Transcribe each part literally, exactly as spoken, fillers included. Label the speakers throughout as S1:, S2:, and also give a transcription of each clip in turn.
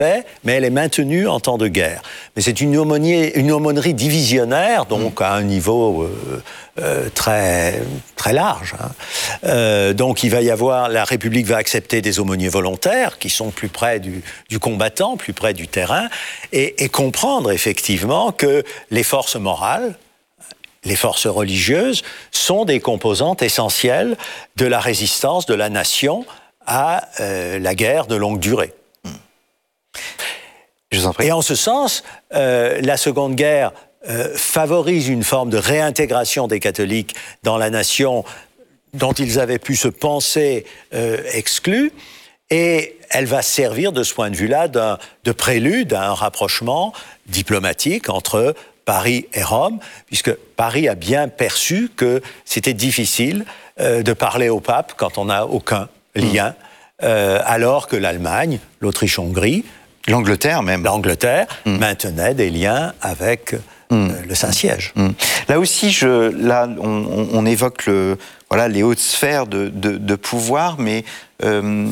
S1: paix, mais elle est maintenue en temps de guerre. Mais c'est une aumônerie, une aumônerie divisionnaire, donc mmh. à un niveau euh, euh, très, très large. Hein. Euh, donc il va y avoir, la République va accepter des aumôniers volontaires qui sont plus près du, du combattant, plus près du terrain, et, et comprendre effectivement que les forces morales, les forces religieuses, sont des composantes essentielles de la résistance de la nation à euh, la guerre de longue durée.
S2: Je vous en prie.
S1: Et en ce sens, euh, la Seconde Guerre euh, favorise une forme de réintégration des catholiques dans la nation dont ils avaient pu se penser euh, exclus, et elle va servir de ce point de vue-là d'un, de prélude à un rapprochement diplomatique entre Paris et Rome, puisque Paris a bien perçu que c'était difficile euh, de parler au pape quand on n'a aucun lien, mmh. euh, alors que l'Allemagne, l'Autriche-Hongrie,
S2: L'Angleterre même.
S1: L'Angleterre mmh. maintenait des liens avec mmh. euh, le Saint-Siège.
S2: Mmh. Là aussi, je, là, on, on évoque le, voilà, les hautes sphères de, de, de pouvoir, mais euh,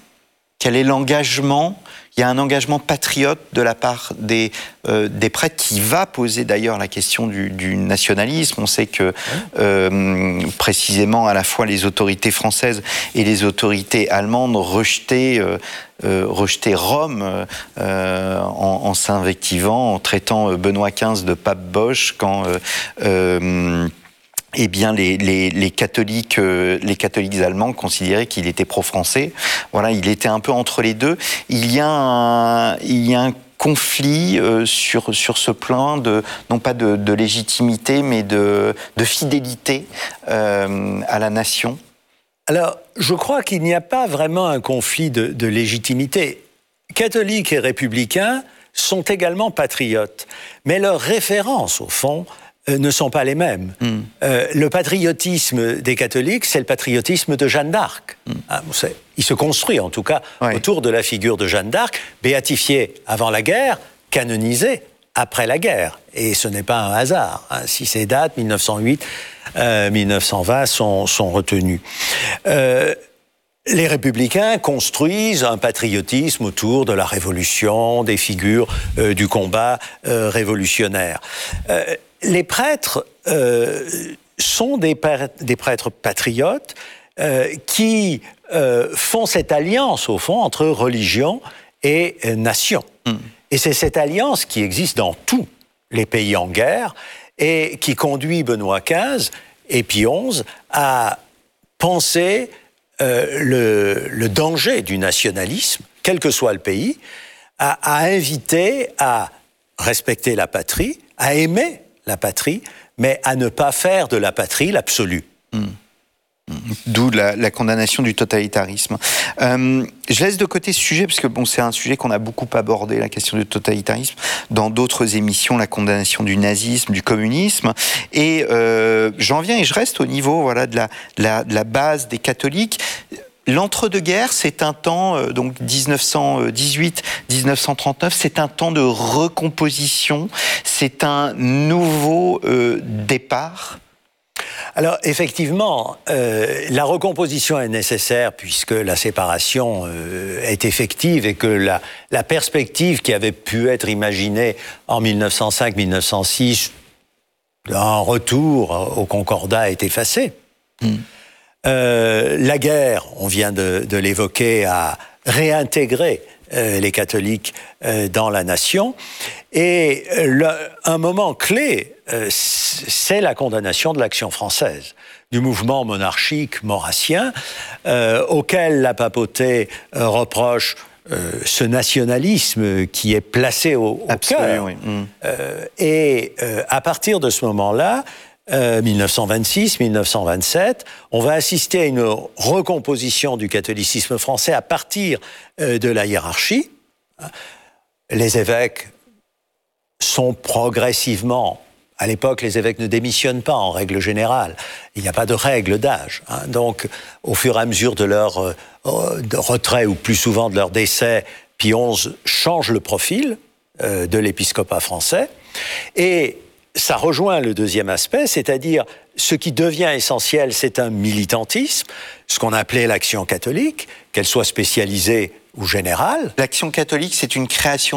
S2: quel est l'engagement ? Il y a un engagement patriote de la part des, euh, des prêtres qui va poser d'ailleurs la question du, du nationalisme. On sait que euh, précisément à la fois les autorités françaises et les autorités allemandes rejetaient, euh, euh, rejetaient Rome euh, en, en s'invectivant, en traitant Benoît quinze de pape Bosch quand... Euh, euh, Eh bien, les, les, les catholiques, euh, les catholiques allemands considéraient qu'il était pro-français. Voilà, il était un peu entre les deux. Il y a un, il y a un conflit euh, sur sur ce plan de non pas de, de légitimité, mais de de fidélité euh, à la nation.
S1: Alors, je crois qu'il n'y a pas vraiment un conflit de, de légitimité. Catholiques et républicains sont également patriotes, mais leurs références, au fond, ne sont pas les mêmes. Mm. Euh, le patriotisme des catholiques, c'est le patriotisme de Jeanne d'Arc. Mm. Ah, il se construit, en tout cas, ouais. autour de la figure de Jeanne d'Arc, béatifiée avant la guerre, canonisée après la guerre. Et ce n'est pas un hasard. Hein, si ces dates, mille neuf cent huit, euh, mille neuf cent vingt, sont, sont retenues. Euh, Les républicains construisent un patriotisme autour de la Révolution, des figures euh, du combat euh, révolutionnaire. Euh, les prêtres euh, sont des, des prêtres patriotes euh, qui euh, font cette alliance, au fond, entre religion et euh, nation. Mmh. Et c'est cette alliance qui existe dans tous les pays en guerre et qui conduit Benoît quinze et Pie onze à penser Euh, le, le danger du nationalisme, quel que soit le pays, à, à inviter à respecter la patrie, à aimer la patrie, mais à ne pas faire de la patrie l'absolu.
S2: Mmh. D'où la, la condamnation du totalitarisme. Euh, je laisse de côté ce sujet, parce que bon, c'est un sujet qu'on a beaucoup abordé, la question du totalitarisme, dans d'autres émissions, la condamnation du nazisme, du communisme. Et euh, j'en viens et je reste au niveau voilà, de, la, de, la, de la base des catholiques. L'entre-deux-guerres, c'est un temps, euh, donc dix-neuf cent dix-huit dix-neuf cent trente-neuf, c'est un temps de recomposition, c'est un nouveau euh, départ.
S1: Alors, effectivement, euh, la recomposition est nécessaire puisque la séparation euh, est effective et que la, la perspective qui avait pu être imaginée en mille neuf cent cinq mille neuf cent six d'un retour au Concordat est effacée. Mmh. Euh, la guerre, on vient de, de l'évoquer, a réintégré euh, les catholiques euh, dans la nation. Et le, un moment clé, euh, c'est la condamnation de l'action française, du mouvement monarchique maurassien, euh, auquel la papauté euh, reproche euh, ce nationalisme qui est placé au, au cœur. Oui. Mmh. Euh, et euh, à partir de ce moment-là, euh, mille neuf cent vingt-six mille neuf cent vingt-sept, on va assister à une recomposition du catholicisme français à partir euh, de la hiérarchie. Les évêques sont progressivement... À l'époque, les évêques ne démissionnent pas en règle générale. Il n'y a pas de règle d'âge. Hein. Donc, au fur et à mesure de leur euh, de retrait, ou plus souvent de leur décès, Pie onze change le profil euh, de l'épiscopat français. Et ça rejoint le deuxième aspect, c'est-à-dire ce qui devient essentiel, c'est un militantisme, ce qu'on appelait l'action catholique, qu'elle soit spécialisée ou générale.
S2: L'action catholique, c'est une création